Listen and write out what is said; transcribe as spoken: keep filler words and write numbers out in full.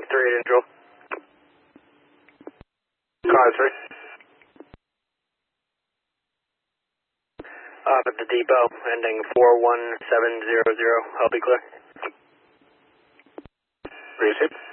three eight Angel. Car three. Up at the depot, ending four one seven zero zero. I'll be clear. Receive.